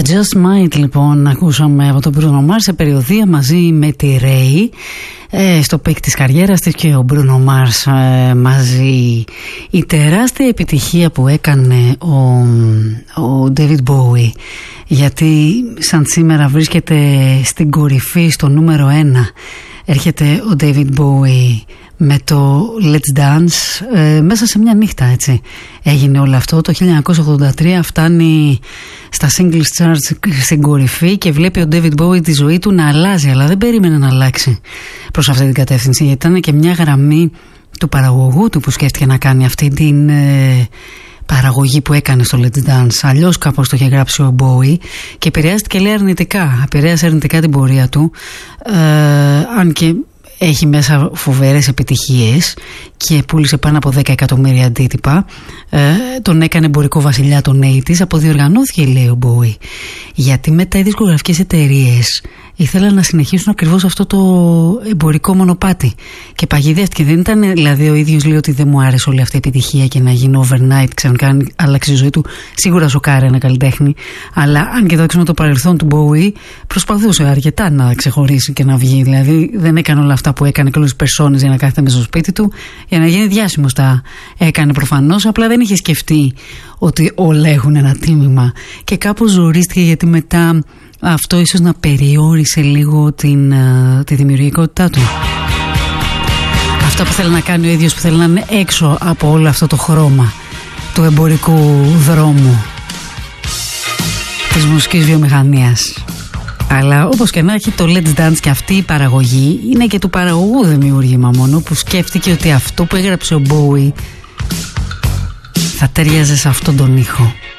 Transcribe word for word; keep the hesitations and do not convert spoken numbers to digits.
Just Might λοιπόν ακούσαμε από τον Bruno Mars σε περιοδία μαζί με τη Ray ε, στο πικ της καριέρας της και ο Bruno Mars ε, μαζί. Η τεράστια επιτυχία που έκανε ο, ο David Bowie, γιατί σαν σήμερα βρίσκεται στην κορυφή, στο νούμερο ένα, έρχεται ο David Bowie με το Let's Dance ε, μέσα σε μια νύχτα, έτσι έγινε όλο αυτό. Το χίλια εννιακόσια ογδόντα τρία φτάνει στα singles charts στην κορυφή και βλέπει ο David Bowie τη ζωή του να αλλάζει, αλλά δεν περίμενε να αλλάξει προς αυτή την κατεύθυνση, γιατί ήταν και μια γραμμή του παραγωγού του που σκέφτηκε να κάνει αυτή την ε, παραγωγή που έκανε στο Let's Dance. Αλλιώς κάπως το είχε γράψει ο Bowie και επηρεάστηκε, λέει, αρνητικά, επηρέασε αρνητικά την πορεία του, ε, αν και έχει μέσα φοβερές επιτυχίες και πούλησε πάνω από δέκα εκατομμύρια αντίτυπα. Ε, τον έκανε εμπορικό βασιλιά των ογδόντα. Αποδιοργανώθηκε, λέει ο Bowie, γιατί μετά οι δισκογραφικές εταιρείες ήθελαν να συνεχίσουν ακριβώς αυτό το εμπορικό μονοπάτι και παγιδεύτηκε. Δεν ήταν δηλαδή ο ίδιος, λέει, ότι δεν μου άρεσε όλη αυτή η επιτυχία και να γίνει overnight, ξανά άλλαξε η ζωή του. Σίγουρα σοκάρει ένα καλλιτέχνη, αλλά αν κοιτάξουμε το παρελθόν του Bowie, προσπαθούσε αρκετά να ξεχωρίσει και να βγει. Δηλαδή δεν έκανε όλα αυτά που έκανε και όλες τις περσόνες για να κάθεται μέσα στο σπίτι του για να γίνει διάσημος. Τα έκανε προφανώς, απλά δεν είχε σκεφτεί ότι όλα έχουν ένα τίμημα και κάπως ζορίστηκε, γιατί μετά αυτό ίσως να περιόρισε λίγο την, τη δημιουργικότητά του. Αυτό που θέλει να κάνει ο ίδιος, που θέλει να είναι έξω από όλο αυτό το χρώμα του εμπορικού δρόμου της μουσικής βιομηχανίας. Αλλά όπως και να έχει, το Let's Dance και αυτή η παραγωγή είναι και του παραγωγού δημιούργημα μόνο, που σκέφτηκε ότι αυτό που έγραψε ο Bowie θα ταιριάζε σε αυτόν τον ήχο.